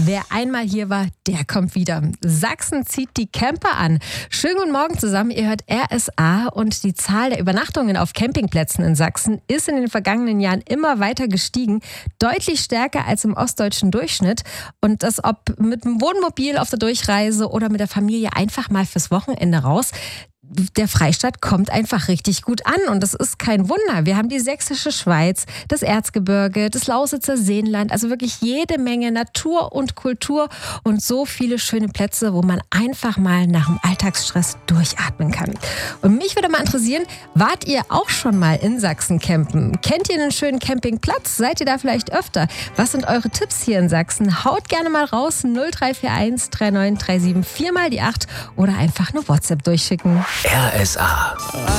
Wer einmal hier war, der kommt wieder. Sachsen zieht die Camper an. Schönen guten Morgen zusammen, ihr hört RSA und die Zahl der Übernachtungen auf Campingplätzen in Sachsen ist in den vergangenen Jahren immer weiter gestiegen. Deutlich stärker als im ostdeutschen Durchschnitt. Und das ob mit dem Wohnmobil auf der Durchreise oder mit der Familie einfach mal fürs Wochenende raus. Der Freistaat kommt einfach richtig gut an und das ist kein Wunder. Wir haben die Sächsische Schweiz, das Erzgebirge, das Lausitzer Seenland, also wirklich jede Menge Natur und Kultur und so viele schöne Plätze, wo man einfach mal nach dem Alltagsstress durchatmen kann. Und mich würde mal interessieren, wart ihr auch schon mal in Sachsen campen? Kennt ihr einen schönen Campingplatz? Seid ihr da vielleicht öfter? Was sind eure Tipps hier in Sachsen? Haut gerne mal raus, 0341 3937 4 mal die 8 oder einfach eine WhatsApp durchschicken. RSA.